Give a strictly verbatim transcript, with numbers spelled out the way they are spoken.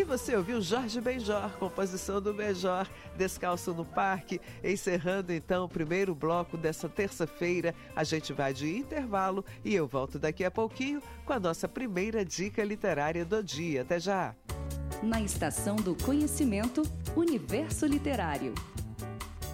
você ouviu Jorge Benjor, composição do Benjor, Descalço no Parque. Encerrando então o primeiro bloco dessa terça-feira. A gente vai de intervalo e eu volto daqui a pouquinho com a nossa primeira dica literária do dia. Até já! Na Estação do Conhecimento, Universo Literário.